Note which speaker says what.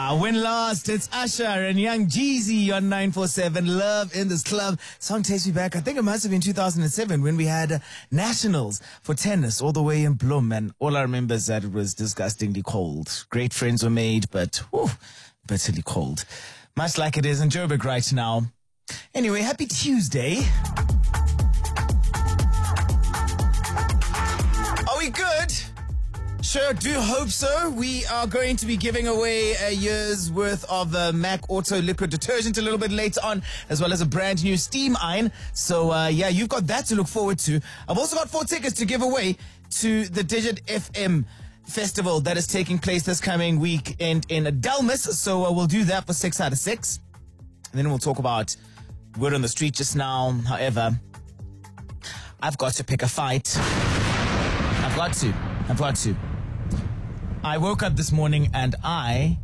Speaker 1: Win last, it's Usher and Young Jeezy on 947. Love in this club. Song takes me back. I think it must have been 2007 when we had nationals for tennis all the way in Bloem. And all I remember is that it was disgustingly cold. Great friends were made, but bitterly cold. Much like it is in Joburg right now. Anyway, happy Tuesday. Are we good? Sure, do hope so. We are going to be giving away a year's worth of MAC Auto liquid detergent a little bit later on, as well as a brand new steam iron. So, you've got that to look forward to. I've also got 4 tickets to give away to the Digit FM festival that is taking place this coming weekend in Delmas. So, we'll do that for 6 out of 6. And then we'll talk about word on the street just now. However, I've got to pick a fight. I've got to. I woke up this morning and I